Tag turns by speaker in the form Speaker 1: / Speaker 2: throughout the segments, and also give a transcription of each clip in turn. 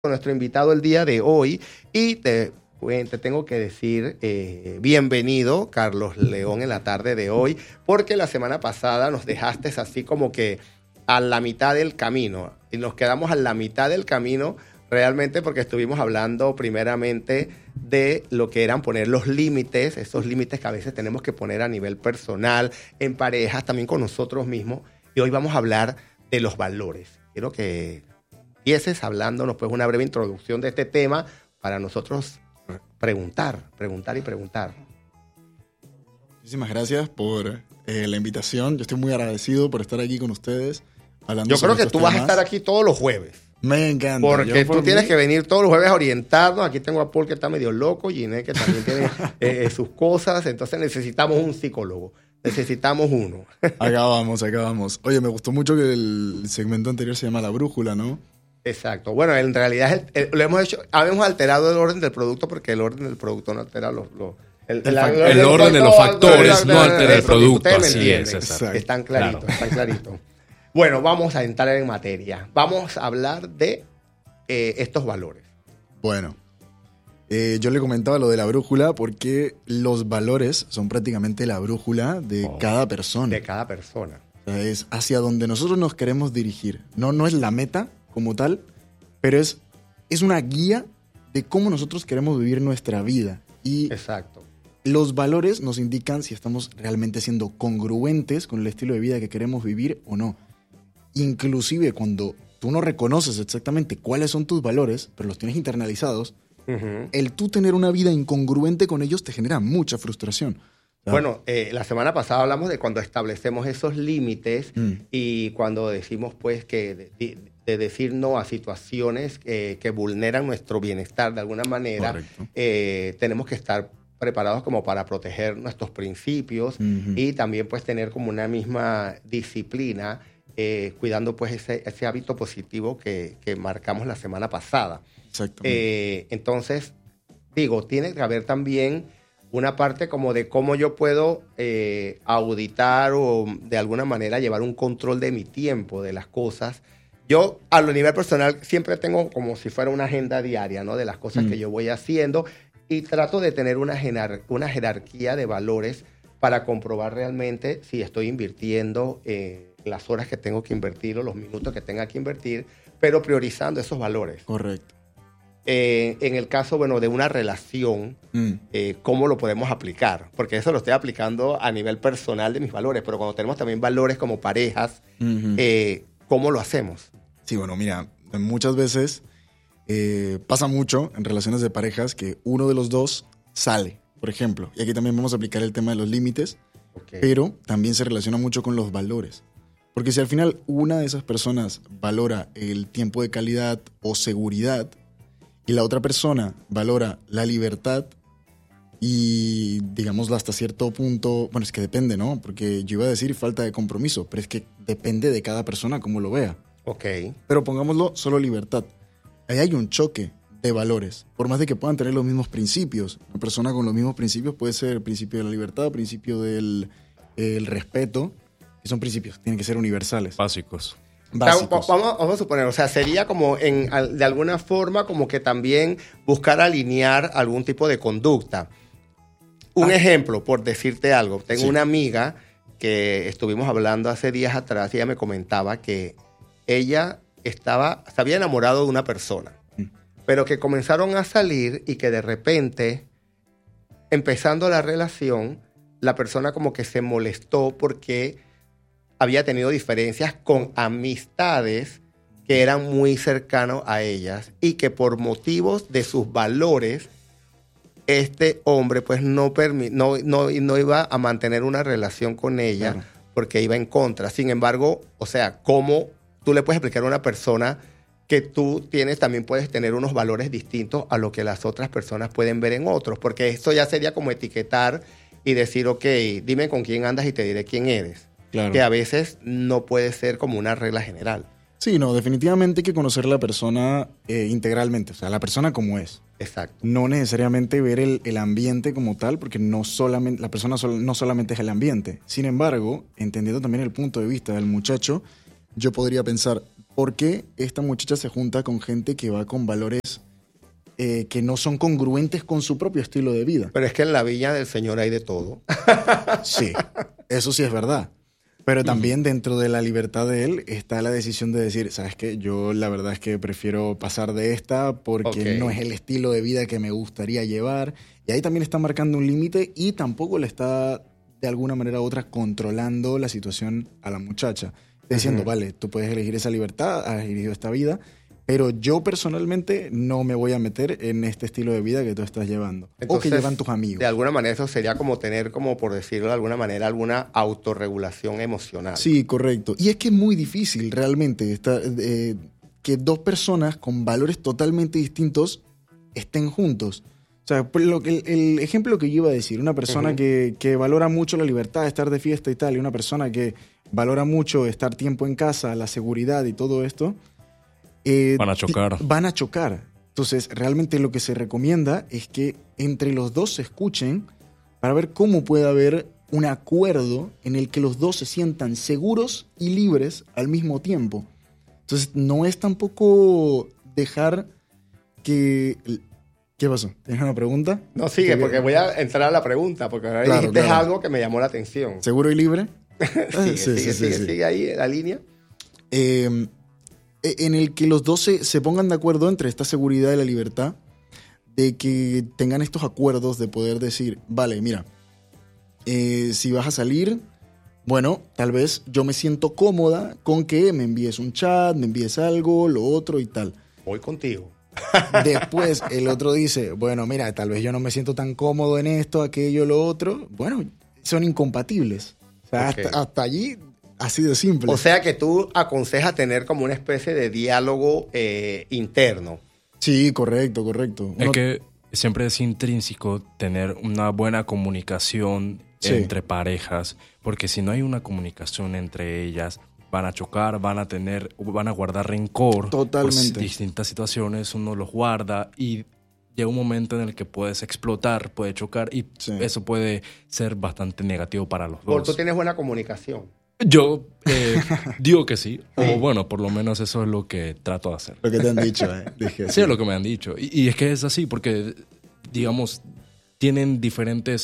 Speaker 1: nuestro invitado el día de hoy y te tengo que decir bienvenido, Carlos León, en la tarde de hoy, porque la semana pasada nos dejaste así como que a la mitad del camino y nos quedamos a la mitad del camino realmente porque estuvimos hablando primeramente de lo que eran poner los límites, esos límites que a veces tenemos que poner a nivel personal, en parejas, también con nosotros mismos, y hoy vamos a hablar de los valores. Quiero que empieces hablándonos pues una breve introducción de este tema para nosotros preguntar.
Speaker 2: Muchísimas gracias por la invitación. Yo estoy muy agradecido por estar aquí con ustedes hablando.
Speaker 1: Yo creo que tú vas a estar aquí todos los jueves.
Speaker 2: Me encanta.
Speaker 1: Porque tú tienes que venir todos los jueves a orientarnos. Aquí tengo a Paul que está medio loco, Ginette que también tiene sus cosas. Entonces necesitamos un psicólogo. Necesitamos uno.
Speaker 2: Acá vamos. Oye, me gustó mucho que el segmento anterior se llama La Brújula, ¿no?
Speaker 1: Exacto. Bueno, en realidad habíamos alterado el orden del producto porque el orden del producto no altera el
Speaker 3: orden de los factores no altera el producto. Así es,
Speaker 1: exacto. Están claritos. Bueno, vamos a entrar en materia. Vamos a hablar de estos valores.
Speaker 2: Bueno, yo le comentaba lo de la brújula porque los valores son prácticamente la brújula de cada persona.
Speaker 1: De cada persona.
Speaker 2: O sea, es hacia donde nosotros nos queremos dirigir. No es la meta como tal, pero es una guía de cómo nosotros queremos vivir nuestra vida. Y
Speaker 1: exacto.
Speaker 2: Los valores nos indican si estamos realmente siendo congruentes con el estilo de vida que queremos vivir o no. Inclusive cuando tú no reconoces exactamente cuáles son tus valores, pero los tienes internalizados, el tú tener una vida incongruente con ellos te genera mucha frustración.
Speaker 1: Bueno, la semana pasada hablamos de cuando establecemos esos límites y cuando decimos pues que de decir no a situaciones que vulneran nuestro bienestar de alguna manera, tenemos que estar preparados como para proteger nuestros principios y también pues tener como una misma disciplina cuidando pues ese hábito positivo que marcamos la semana pasada.
Speaker 2: Exactamente.
Speaker 1: Entonces, tiene que haber también una parte como de cómo yo puedo auditar o de alguna manera llevar un control de mi tiempo, de las cosas. Yo, a lo nivel personal, siempre tengo como si fuera una agenda diaria, ¿no? De las cosas que yo voy haciendo y trato de tener una jerarquía de valores para comprobar realmente si estoy invirtiendo las horas que tengo que invertir o los minutos que tenga que invertir, pero priorizando esos valores.
Speaker 2: Correcto.
Speaker 1: En el caso, de una relación, ¿cómo lo podemos aplicar? Porque eso lo estoy aplicando a nivel personal de mis valores, pero cuando tenemos también valores como parejas, ¿cómo lo hacemos?
Speaker 2: Sí, mira, muchas veces pasa mucho en relaciones de parejas que uno de los dos sale, por ejemplo. Y aquí también vamos a aplicar el tema de los límites, pero también se relaciona mucho con los valores. Porque si al final una de esas personas valora el tiempo de calidad o seguridad, y la otra persona valora la libertad y, digámoslo, hasta cierto punto, es que depende, ¿no? Porque yo iba a decir falta de compromiso, pero es que depende de cada persona cómo lo vea. Pero pongámoslo solo libertad. Ahí hay un choque de valores, por más de que puedan tener los mismos principios. Una persona con los mismos principios puede ser el principio de la libertad, principio del el respeto, que son principios, tienen que ser universales.
Speaker 3: Básicos.
Speaker 1: Vamos a suponer, sería como de alguna forma como que también buscar alinear algún tipo de conducta. Un ejemplo, por decirte algo. Tengo una amiga que estuvimos hablando hace días atrás y ella me comentaba que ella se había enamorado de una persona, pero que comenzaron a salir y que de repente, empezando la relación, la persona como que se molestó porque había tenido diferencias con amistades que eran muy cercanos a ellas y que por motivos de sus valores, este hombre pues no iba a mantener una relación con ella porque iba en contra. Sin embargo, ¿cómo tú le puedes explicar a una persona que tú también puedes tener unos valores distintos a lo que las otras personas pueden ver en otros? Porque esto ya sería como etiquetar y decir, dime con quién andas y te diré quién eres. Claro. Que a veces no puede ser como una regla general.
Speaker 2: Sí, definitivamente hay que conocer a la persona integralmente, la persona como es.
Speaker 1: Exacto.
Speaker 2: No necesariamente ver el ambiente como tal, porque la persona no solamente es el ambiente. Sin embargo, entendiendo también el punto de vista del muchacho, yo podría pensar, por qué esta muchacha se junta con gente que va con valores que no son congruentes con su propio estilo de vida.
Speaker 1: Pero es que en la viña del Señor hay de todo.
Speaker 2: Sí, eso sí es verdad. Pero también dentro de la libertad de él está la decisión de decir, ¿sabes qué? Yo la verdad es que prefiero pasar de esta porque no es el estilo de vida que me gustaría llevar. Y ahí también está marcando un límite y tampoco le está de alguna manera u otra controlando la situación a la muchacha. Diciendo, vale, tú puedes elegir esa libertad, has elegido esta vida, pero yo personalmente no me voy a meter en este estilo de vida que tú estás llevando. Entonces, o que llevan tus amigos.
Speaker 1: De alguna manera eso sería como tener, como por decirlo de alguna manera, alguna autorregulación emocional.
Speaker 2: Sí, correcto. Y es que es muy difícil realmente que dos personas con valores totalmente distintos estén juntos. O sea, el ejemplo que yo iba a decir, una persona que valora mucho la libertad de estar de fiesta y tal, y una persona que valora mucho estar tiempo en casa, la seguridad y todo esto,
Speaker 3: van a chocar.
Speaker 2: Van a chocar. Entonces, realmente lo que se recomienda es que entre los dos se escuchen para ver cómo puede haber un acuerdo en el que los dos se sientan seguros y libres al mismo tiempo. Entonces, no es tampoco dejar que... ¿Qué pasó? ¿Tienes una pregunta?
Speaker 1: No, sigue, porque voy a entrar a la pregunta, porque ahora dijiste algo que me llamó la atención.
Speaker 2: ¿Seguro y libre?
Speaker 1: Sigue ahí la línea.
Speaker 2: En el que los dos se pongan de acuerdo entre esta seguridad y la libertad, de que tengan estos acuerdos de poder decir, vale, mira, si vas a salir, bueno, tal vez yo me siento cómoda con que me envíes un chat, me envíes algo, lo otro y tal.
Speaker 1: Voy contigo.
Speaker 2: Después el otro dice, bueno, mira, tal vez yo no me siento tan cómodo en esto, aquello, lo otro. Bueno, son incompatibles. O sea, hasta allí así de simple.
Speaker 1: O sea que tú aconsejas tener como una especie de diálogo interno.
Speaker 2: Sí, correcto.
Speaker 3: Es que siempre es intrínseco tener una buena comunicación entre parejas, porque si no hay una comunicación entre ellas, van a chocar, van a guardar rencor.
Speaker 2: Totalmente.
Speaker 3: Por distintas situaciones, uno los guarda y llega un momento en el que puedes explotar, puede chocar y eso puede ser bastante negativo para los dos.
Speaker 1: Porque tú tienes buena comunicación.
Speaker 3: Yo digo que sí, o bueno, por lo menos eso es lo que trato de hacer.
Speaker 2: Lo que te han dicho, Dije,
Speaker 3: sí, es lo que me han dicho. Y es que es así, porque, digamos, tienen diferentes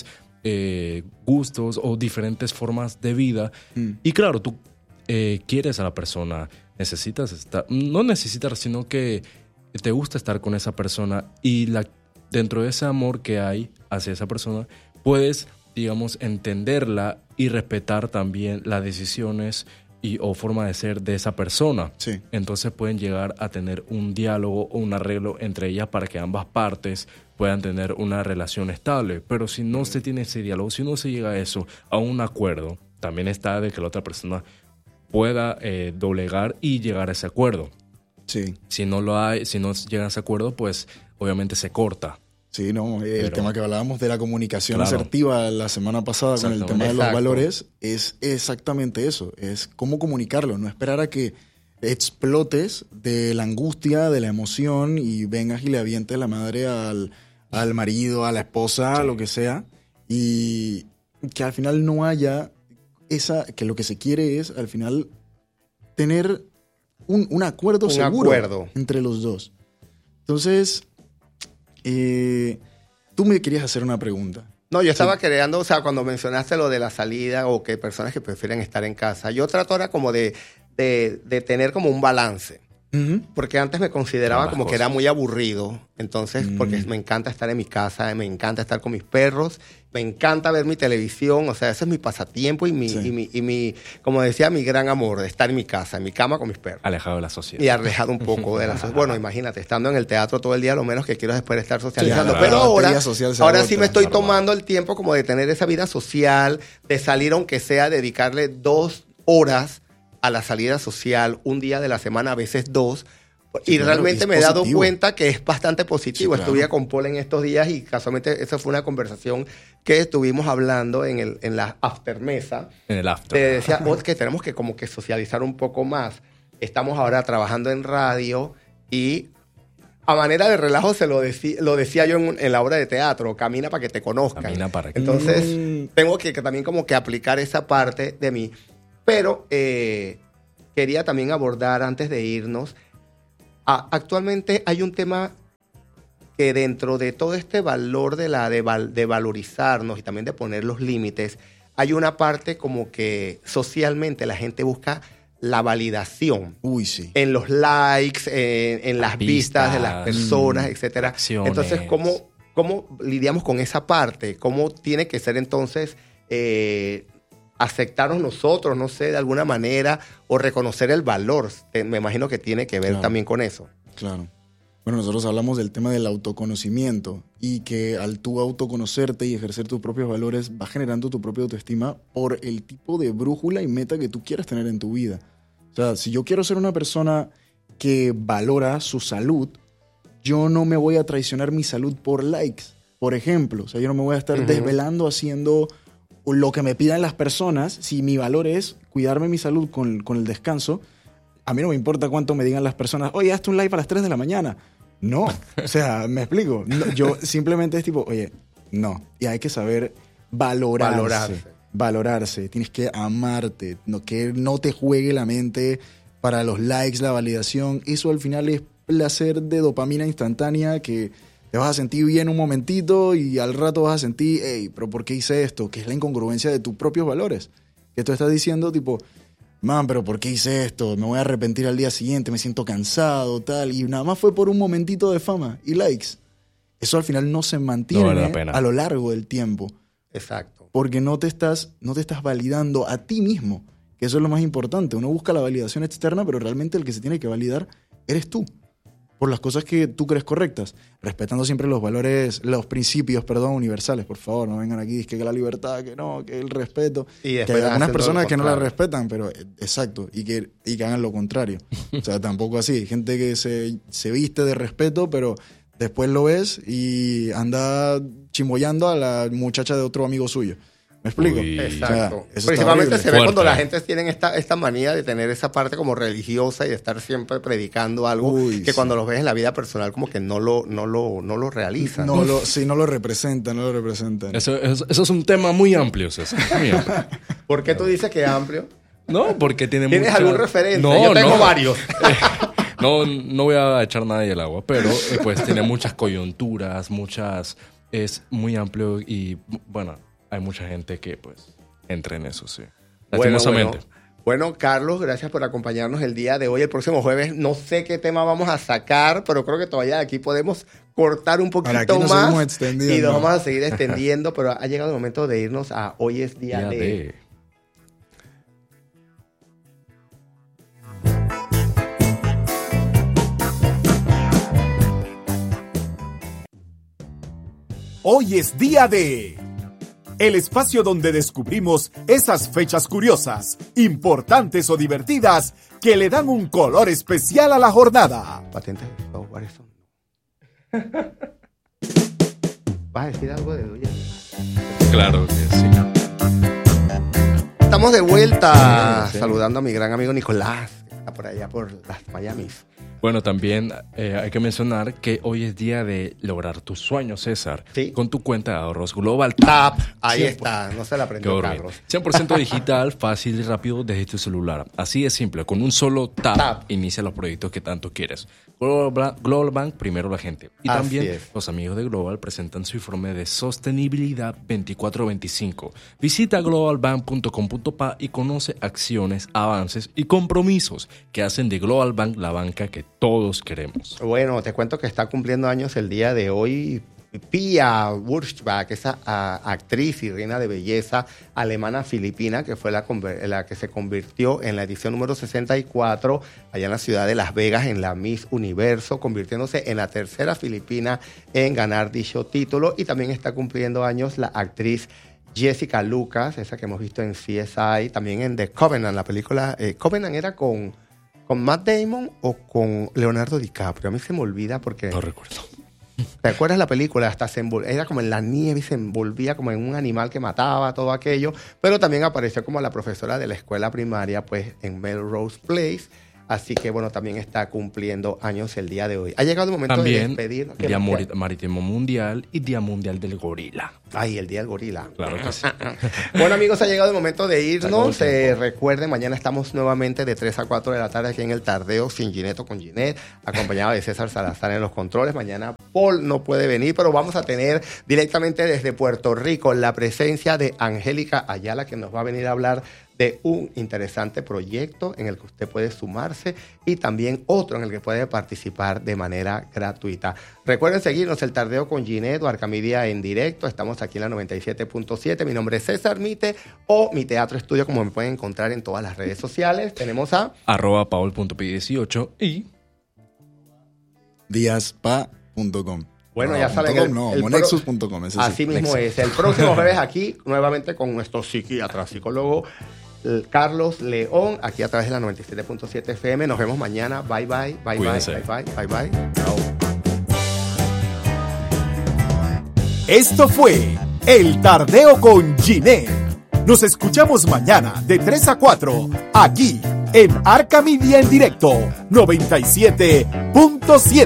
Speaker 3: gustos o diferentes formas de vida. Y claro, tú quieres a la persona, necesitas estar, no necesitas, sino que te gusta estar con esa persona y dentro de ese amor que hay hacia esa persona, puedes, digamos, entenderla y respetar también las decisiones o forma de ser de esa persona.
Speaker 2: Sí.
Speaker 3: Entonces pueden llegar a tener un diálogo o un arreglo entre ellas para que ambas partes puedan tener una relación estable. Pero si no se tiene ese diálogo, si no se llega a eso, a un acuerdo, también está de que la otra persona pueda doblegar y llegar a ese acuerdo.
Speaker 2: Sí.
Speaker 3: Si no lo hay, si no llega a ese acuerdo, pues obviamente se corta.
Speaker 2: Sí, no, el tema que hablábamos de la comunicación asertiva la semana pasada con el tema de los valores es exactamente eso, es cómo comunicarlo, no esperar a que explotes de la angustia, de la emoción y vengas y le avientes la madre al marido, a la esposa, lo que sea, y que al final no haya que lo que se quiere es al final tener un acuerdo seguro entre los dos. Entonces, tú me querías hacer una pregunta.
Speaker 1: No, yo estaba creando, o sea, cuando mencionaste lo de la salida o que personas que prefieren estar en casa, yo trato ahora como de tener como un balance. Porque antes me consideraba como que era muy aburrido. Entonces, porque me encanta estar en mi casa, me encanta estar con mis perros, me encanta ver mi televisión. O sea, ese es mi pasatiempo y mi como decía, mi gran amor, de estar en mi casa, en mi cama con mis perros.
Speaker 3: Alejado de la sociedad.
Speaker 1: Y alejado un poco de la sociedad. Bueno, imagínate, estando en el teatro todo el día, lo menos que quiero es después estar socializando.
Speaker 3: Sí,
Speaker 1: pero ahora sí me estoy tomando el tiempo como de tener esa vida social, de salir aunque sea, dedicarle 2 horas a la salida social, un día de la semana, a veces 2, y realmente me he dado cuenta que es bastante positivo. Sí, Estuve con Paul en estos días y casualmente esa fue una conversación que estuvimos hablando en la aftermesa.
Speaker 3: En el after.
Speaker 1: Te decía, que tenemos que como que socializar un poco más. Estamos ahora trabajando en radio y a manera de relajo lo decía yo en la obra de teatro, camina para que te conozcan.
Speaker 3: Camina para que
Speaker 1: Entonces, tengo que también como que aplicar esa parte de mí. Pero quería también abordar antes de irnos. Actualmente hay un tema que dentro de todo este valor de valorizarnos y también de poner los límites, hay una parte como que socialmente la gente busca la validación.
Speaker 2: Uy, sí.
Speaker 1: En los likes, en las vistas de las personas, etcétera.
Speaker 3: Acciones.
Speaker 1: Entonces, ¿cómo lidiamos con esa parte? ¿Cómo tiene que ser entonces aceptarnos nosotros, no sé, de alguna manera, o reconocer el valor? Me imagino que tiene que ver también con eso.
Speaker 2: Claro. Bueno, nosotros hablamos del tema del autoconocimiento y que al tú autoconocerte y ejercer tus propios valores va generando tu propia autoestima por el tipo de brújula y meta que tú quieras tener en tu vida. O sea, si yo quiero ser una persona que valora su salud, yo no me voy a traicionar mi salud por likes, por ejemplo. O sea, yo no me voy a estar desvelando haciendo lo que me pidan las personas. Si mi valor es cuidarme mi salud con el descanso, a mí no me importa cuánto me digan las personas, oye, hazte un live a las 3 de la mañana. No, o sea, ¿me explico? No, yo simplemente es tipo, oye, no. Y hay que saber valorarse. Tienes que amarte, que no te juegue la mente para los likes, la validación. Eso al final es placer de dopamina instantánea que te vas a sentir bien un momentito y al rato vas a sentir, hey, pero ¿por qué hice esto? Que es la incongruencia de tus propios valores. Que tú estás diciendo tipo, man, pero ¿por qué hice esto? Me voy a arrepentir al día siguiente, me siento cansado, tal. Y nada más fue por un momentito de fama y likes. Eso al final no se mantiene
Speaker 3: vale la pena.
Speaker 2: A lo largo del tiempo.
Speaker 1: Exacto.
Speaker 2: Porque no te estás validando a ti mismo, que eso es lo más importante. Uno busca la validación externa, pero realmente el que se tiene que validar eres tú, por las cosas que tú crees correctas, respetando siempre los valores, los principios, universales. Por favor, no vengan aquí, que la libertad, que no, que el respeto.
Speaker 1: Y
Speaker 2: que hay algunas personas que no la respetan, pero exacto, y que hagan lo contrario. O sea, tampoco así. Hay gente que se viste de respeto, pero después lo ves y anda chimboyando a la muchacha de otro amigo suyo. ¿Me explico?
Speaker 3: Uy.
Speaker 1: Exacto.
Speaker 2: O sea,
Speaker 1: Principalmente se ve
Speaker 3: Fuerte.
Speaker 1: cuando la gente tiene esta manía de tener esa parte como religiosa y de estar siempre predicando algo que cuando los ves en la vida personal como que no lo realizan.
Speaker 2: No lo representan.
Speaker 3: Eso es un tema muy amplio, César. Muy amplio.
Speaker 1: ¿Por qué tú dices que es amplio?
Speaker 3: No, porque tiene
Speaker 1: ¿Tienes
Speaker 3: mucha...
Speaker 1: algún referente?
Speaker 3: No,
Speaker 1: Yo tengo
Speaker 3: no.
Speaker 1: varios.
Speaker 3: No voy a echar nadie al agua, pero pues tiene muchas coyunturas, es muy amplio y bueno, hay mucha gente que pues entra en eso, sí. Lastimosamente.
Speaker 1: Bueno, Carlos, gracias por acompañarnos el día de hoy. El próximo jueves no sé qué tema vamos a sacar, pero creo que todavía de aquí podemos cortar un poquito más y nos vamos a seguir extendiendo, pero ha llegado el momento de irnos a Hoy es Día de...
Speaker 4: Hoy es Día de... El espacio donde descubrimos esas fechas curiosas, importantes o divertidas que le dan un color especial a la jornada.
Speaker 1: Patentes de software son. ¿Vas a decir algo de hoy?
Speaker 3: Claro que sí.
Speaker 1: Estamos de vuelta
Speaker 3: Sí.
Speaker 1: saludando a mi gran amigo Nicolás, que está por allá por las Miamis.
Speaker 3: Bueno, también hay que mencionar que hoy es día de lograr tus sueños, César.
Speaker 1: Sí.
Speaker 3: Con tu cuenta de ahorros Global
Speaker 1: Tap, ahí
Speaker 3: 100%.
Speaker 1: está, no se la aprendió
Speaker 3: Qué
Speaker 1: Carlos.
Speaker 3: horrible. 100% digital, fácil y rápido desde tu celular. Así de simple, con un solo tap, inicia los proyectos que tanto quieres. Global Bank, primero la gente. Y
Speaker 1: Así
Speaker 3: también
Speaker 1: es.
Speaker 3: los amigos de Global presentan su informe de sostenibilidad 24-25. Visita globalbank.com.pa y conoce acciones, avances y compromisos que hacen de Global Bank la banca que todos queremos.
Speaker 1: Bueno, te cuento que está cumpliendo años el día de hoy Pia Wurtzbach, esa actriz y reina de belleza alemana filipina, que fue la que se convirtió en la edición número 64 allá en la ciudad de Las Vegas en la Miss Universo, convirtiéndose en la tercera filipina en ganar dicho título. Y también está cumpliendo años la actriz Jessica Lucas, esa que hemos visto en CSI, también en The Covenant, la película. Covenant era con Matt Damon o con Leonardo DiCaprio. A mí se me olvida porque...
Speaker 3: No recuerdo.
Speaker 1: ¿Te acuerdas la película? Hasta era como en la nieve y se envolvía como en un animal que mataba, todo aquello. Pero también apareció como la profesora de la escuela primaria, pues en Melrose Place. Así que, bueno, también está cumpliendo años el día de hoy. Ha llegado el momento
Speaker 3: También,
Speaker 1: de despedir.
Speaker 3: Día Marítimo Mundial y Día Mundial del Gorila.
Speaker 1: Ay, el Día del Gorila.
Speaker 3: Claro que sí.
Speaker 1: Bueno, amigos, ha llegado el momento de irnos. Recuerden, mañana estamos nuevamente de 3 a 4 de la tarde aquí en el Tardeo sin Ginette o con Ginette, acompañado de César Salazar en los controles. Mañana Paul no puede venir, pero vamos a tener directamente desde Puerto Rico la presencia de Angélica Ayala, que nos va a venir a hablar de un interesante proyecto en el que usted puede sumarse y también otro en el que puede participar de manera gratuita. Recuerden seguirnos el Tardeo con Ginette o Arcamedia en directo. Estamos aquí en la 97.7. Mi nombre es César Mite o Mi Teatro Estudio, como me pueden encontrar en todas las redes sociales. Tenemos a
Speaker 3: @paul.pi18 y
Speaker 2: Díazpa.com.
Speaker 1: Bueno, ya saben.
Speaker 2: Monexus.com.
Speaker 1: Así mismo es. El próximo jueves aquí, nuevamente con nuestro psiquiatra, psicólogo Carlos León, aquí a través de la 97.7 FM. Nos vemos mañana. Bye, bye. Bye,
Speaker 3: Cuídense.
Speaker 1: bye. Bye, bye. Bye, bye. Chao.
Speaker 4: Esto fue El Tardeo con Ginette. Nos escuchamos mañana de 3 a 4, aquí en Arcamedia en directo 97.7.